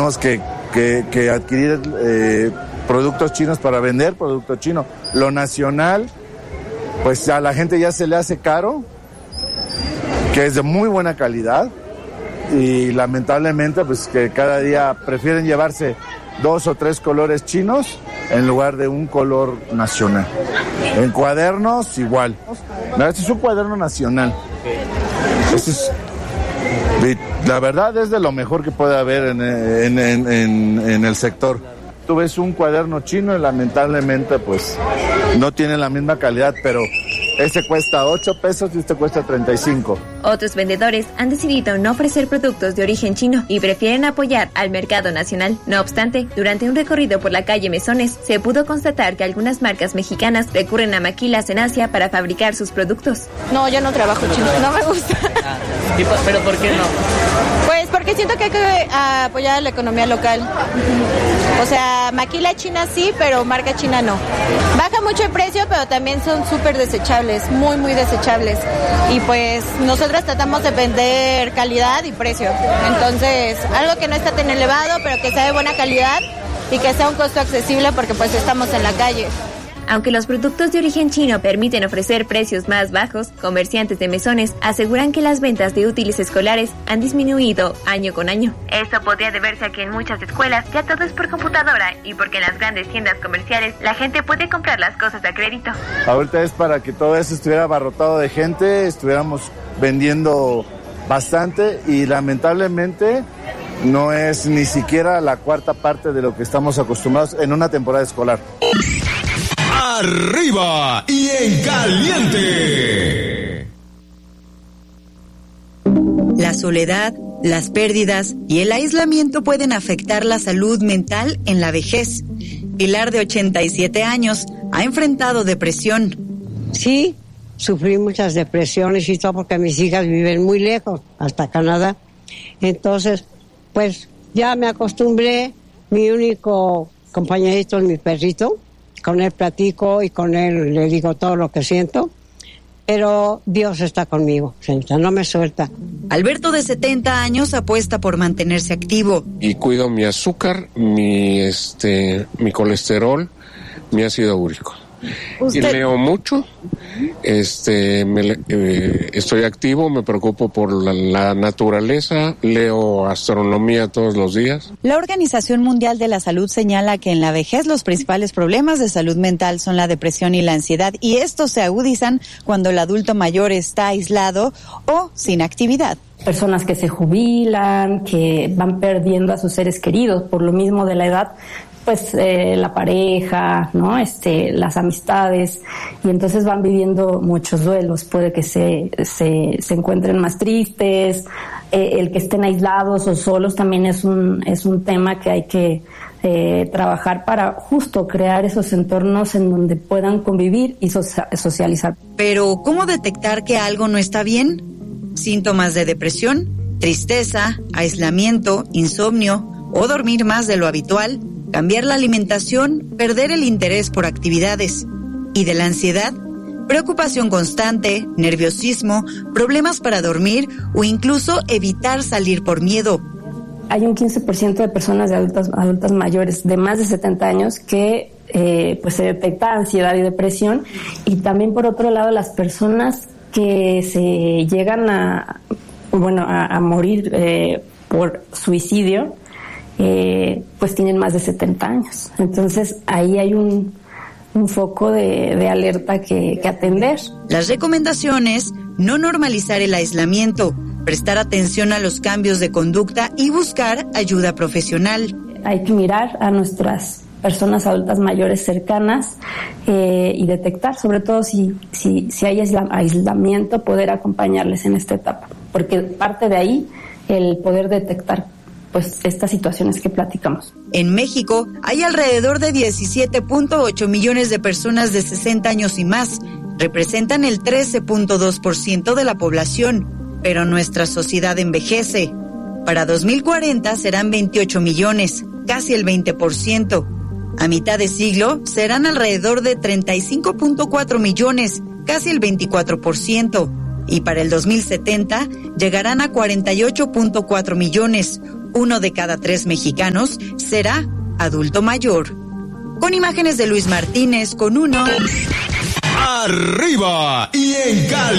tenemos que adquirir productos chinos para vender producto chino. Lo nacional, pues a la gente ya se le hace caro, que es de muy buena calidad, y lamentablemente pues que cada día prefieren llevarse 2 o 3 colores chinos en lugar de un color nacional. En cuadernos igual. Este es un cuaderno nacional. Este es, la verdad es de lo mejor que puede haber en el sector. Tú ves un cuaderno chino y lamentablemente pues no tiene la misma calidad, pero este cuesta 8 pesos y este cuesta 35. Otros vendedores han decidido no ofrecer productos de origen chino y prefieren apoyar al mercado nacional. No obstante, durante un recorrido por la calle Mesones, se pudo constatar que algunas marcas mexicanas recurren a maquilas en Asia para fabricar sus productos. No, yo no trabajo chino, no me gusta. ¿Pero por qué no? Pues porque siento que hay que apoyar la economía local. O sea, maquila china sí, pero marca china no. Baja mucho el precio, pero también son súper desechables, muy, muy desechables. Y pues nosotros tratamos de vender calidad y precio. Entonces, algo que no está tan elevado, pero que sea de buena calidad y que sea un costo accesible porque pues estamos en la calle. Aunque los productos de origen chino permiten ofrecer precios más bajos, comerciantes de Mesones aseguran que las ventas de útiles escolares han disminuido año con año. Esto podría deberse a que en muchas escuelas ya todo es por computadora y porque en las grandes tiendas comerciales la gente puede comprar las cosas a crédito. Ahorita es para que todo eso estuviera abarrotado de gente, estuviéramos vendiendo bastante y lamentablemente no es ni siquiera la cuarta parte de lo que estamos acostumbrados en una temporada escolar. Arriba y en caliente. La soledad, las pérdidas y el aislamiento pueden afectar la salud mental en la vejez. Pilar, de 87 años, ha enfrentado depresión. Sí, sufrí muchas depresiones y todo porque mis hijas viven muy lejos, hasta Canadá. Entonces, pues ya me acostumbré. Mi único compañerito es mi perrito. Con él platico y con él le digo todo lo que siento, pero Dios está conmigo, señorita, no me suelta. Alberto, de 70 años, apuesta por mantenerse activo. Y cuido mi azúcar, mi colesterol, mi ácido úrico. Y leo mucho, estoy activo, me preocupo por la naturaleza, leo astronomía todos los días. La Organización Mundial de la Salud señala que en la vejez los principales problemas de salud mental son la depresión y la ansiedad, y estos se agudizan cuando el adulto mayor está aislado o sin actividad. Personas que se jubilan, que van perdiendo a sus seres queridos por lo mismo de la edad, pues la pareja, ¿no? Las amistades, y entonces van viviendo muchos duelos. Puede que se encuentren más tristes, el que estén aislados o solos también es un tema que hay que trabajar para justo crear esos entornos en donde puedan convivir y socializar. Pero, ¿cómo detectar que algo no está bien? Síntomas de depresión, tristeza, aislamiento, insomnio o dormir más de lo habitual, cambiar la alimentación, perder el interés por actividades. Y de la ansiedad, preocupación constante, nerviosismo, problemas para dormir o incluso evitar salir por miedo. Hay un 15% de personas de adultas mayores de más de 70 años que pues se detecta ansiedad y depresión, y también por otro lado las personas que se llegan a morir por suicidio, pues tienen más de 70 años. Entonces ahí hay un foco de alerta que atender. Las recomendaciones: no normalizar el aislamiento, prestar atención a los cambios de conducta y buscar ayuda profesional. Hay que mirar a nuestras personas adultas mayores cercanas y detectar, sobre todo si hay aislamiento, poder acompañarles en esta etapa, porque parte de ahí el poder detectar pues estas situaciones que platicamos. En México hay alrededor de 17.8 millones de personas de 60 años y más. Representan el 13.2% de la población, pero nuestra sociedad envejece. Para 2040 serán 28 millones, casi el 20%. A mitad de siglo serán alrededor de 35.4 millones, casi el 24%. Y para el 2070 llegarán a 48.4 millones, 1 de cada 3 mexicanos será adulto mayor. Con imágenes de Luis Martínez, con 1. Arriba y en Cali.